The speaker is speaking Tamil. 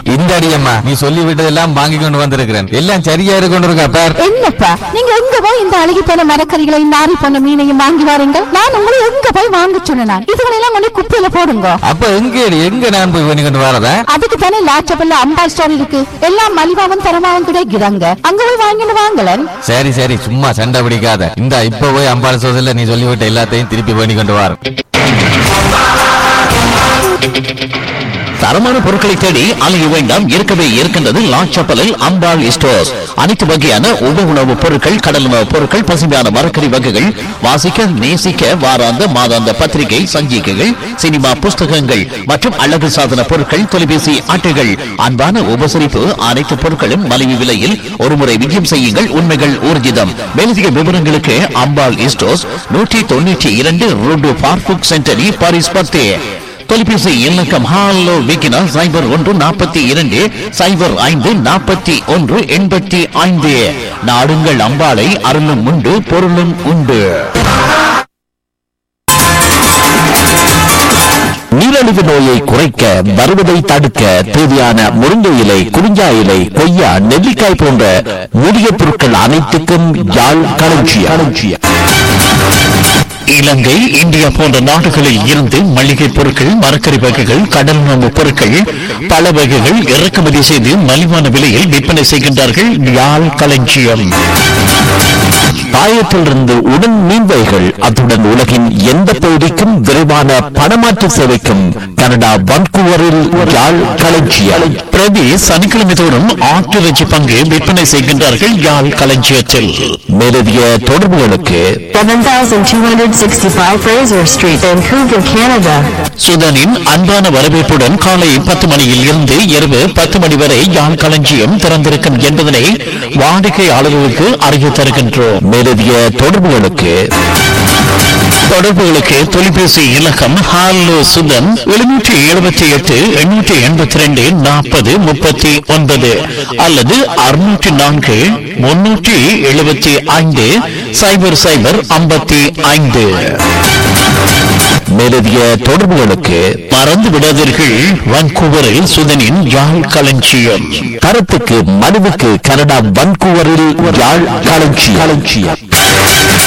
இந்த அடியம்மா நீ சொல்லி விட்டதெல்லாம் வாங்கி கொண்டு வந்திருக்கிறேன். எல்லாம் சரியா இருக்கு பார். என்னப்பா நீங்க எங்க போய் இந்த அழுகி போன மரக்கறிகளை நாரி போன மீனையும் வாங்கி வாருங்கள். நான் உங்களை எங்க போய் வாங்க சொன்னேன். இதுகளெல்லாம் கொண்டு குப்பையில போடுங்க. அப்ப எங்க நான் போய் பண்ணி கொண்டு வரதா? அதுக்கு தானே லாச்சபல்ல அம்பாள் ஸ்டோர் இருக்கு. எல்லாம் மலிவாவும் தரமாவும் கிடைக்கிறாங்க. அங்க போய் வாங்கிட்டு வாங்கலன். சரி சரி சும்மா சண்டை பிடிக்காத. இந்த இப்ப போய் அம்பாள் ஸ்டோர்ல நீ சொல்லிவிட்ட எல்லாத்தையும் திருப்பி பண்ணி கொண்டு வர. தரமான பொருட்களை தேடி அலைய வேண்டாம். இருக்கவே இருக்கின்றது லாச்சப்பலில் அம்பாள் ஸ்டோர்ஸ். அனைத்து வகையான உப உணவுப் பொருட்கள், கடல் உணவுப் பொருட்கள், பசுமையான மரக்கறி வகைகள், வாசிக்க நேசிக்க வாராந்த மாதாந்த பத்திரிகை சஞ்சிகைகள், சினிமா புஸ்தகங்கள் மற்றும் அழகு சாதன பொருட்கள், தொலைபேசி அட்டைகள், அன்பான உபசரிப்பு, அனைத்து பொருட்களும் மலிவு விலையில் ஒருமுறை விஜயம் செய்யுங்கள். உண்மைகள் ஊர்ஜிதம். மேலதிக விவரங்களுக்கு அம்பாள் ஸ்டோர்ஸ் 192 ரோடு பார்புக் சென்டரி பாரிஸ் 10. தொலைபேசி இலக்கம் ஹாலோ விக்கினா 0142054185. நாடுங்கள் அம்பாளை, அருளும் உண்டு பொருளும் உண்டு. நீரிழிவு நோயை குறைக்க, வருவதை தடுக்க தேவையான முருங்கை இலை, குறிஞ்சா இலை, கொய்யா, நெல்லிக்காய் போன்ற மூலிகை பொருட்கள் அனைத்துக்கும் யாழ் களஞ்சியம். இலங்கை, இந்தியா போன்ற நாடுகளில் இருந்து மளிகை பொருட்கள், மரக்கறி வகைகள், கடல் உணவு பொருட்கள், பல வகைகள் இறக்குமதி செய்து மலிவான விலையில் விற்பனை செய்கின்றார்கள். யாழ் களஞ்சியம். பாயத்திலிருந்து உடன் மீன்வைகள், அத்துடன் உலகின் எந்த பகுதிக்கும் விரைவான பணமாற்று சேவைக்கும் கனடா வன்கூவரில் யாழ் களஞ்சியம். பிரதி சனிக்கிழமை தோறும் ஆட்டிறைச்சி பங்கு விற்பனை செய்கின்றார்கள் யாழ் களஞ்சியத்தில். மேலதிக தொடர்புகளுக்கு 7265 Fraser Street, Vancouver, Canada. சுதனின் அன்பான வரவேற்புடன் காலை 10 மணியில் இருந்து இரவு 10 மணி வரை யாழ் களஞ்சியம் திறந்திருக்கும் என்பதனை வாடிக்கையாளர்களுக்கு அறிய தருகின்றோம். மேலதிக தொடர்புகளுக்கு தொலைபேசி இலக்கம் ஹாலோ சுதன் 778 882 40 39 அல்லது 604 375 00 55. மேலதிக தொடர்புகளுக்கு மறந்து விடாதீர்கள், வான்கூவரில் சுதனின் யாழ் களஞ்சியம். கருத்துக்கு மனுவுக்கு கனடா வான்கூவரில் யாழ் களஞ்சியம்.